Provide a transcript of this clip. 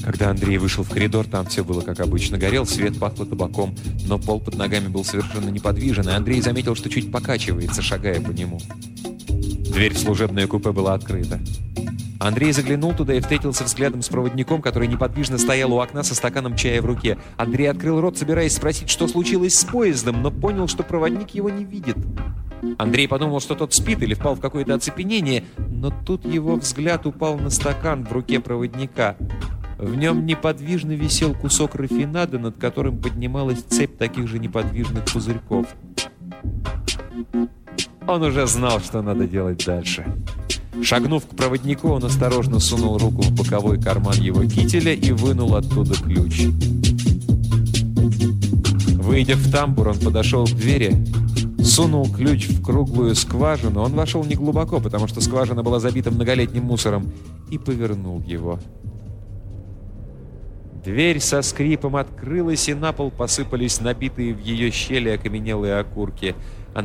Когда Андрей вышел в коридор, там все было как обычно. Горел свет, пахло табаком, но пол под ногами был совершенно неподвижен, и Андрей заметил, что чуть покачивается, шагая по нему. Дверь в служебное купе была открыта. Андрей заглянул туда и встретился взглядом с проводником, который неподвижно стоял у окна со стаканом чая в руке. Андрей открыл рот, собираясь спросить, что случилось с поездом, но понял, что проводник его не видит. Андрей подумал, что тот спит или впал в какое-то оцепенение, но тут его взгляд упал на стакан в руке проводника. В нем неподвижно висел кусок рафинада, над которым поднималась цепь таких же неподвижных пузырьков. Он уже знал, что надо делать дальше. Шагнув к проводнику, он осторожно сунул руку в боковой карман его кителя и вынул оттуда ключ. Выйдя в тамбур, он подошел к двери, сунул ключ в круглую скважину. Он вошел неглубоко, потому что скважина была забита многолетним мусором, и повернул его. Дверь со скрипом открылась, и на пол посыпались набитые в ее щели окаменелые окурки.